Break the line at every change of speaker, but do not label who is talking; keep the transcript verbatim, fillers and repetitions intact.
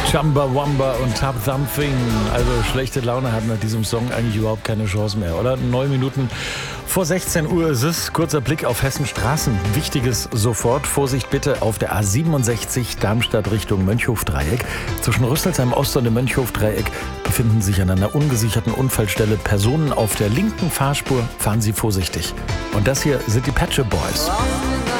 Chumbawamba und Tap Something. Also schlechte Laune hat nach diesem Song eigentlich überhaupt keine Chance mehr, oder? Neun Minuten vor sechzehn Uhr ist es. Kurzer Blick auf Hessens Straßen. Wichtiges sofort. Vorsicht bitte auf der A siebenundsechzig Darmstadt Richtung Mönchhofdreieck. Zwischen Rüsselsheim Ost und dem Mönchhofdreieck befinden sich an einer ungesicherten Unfallstelle Personen auf der linken Fahrspur. Fahren Sie vorsichtig. Und das hier sind die Pet Shop Boys.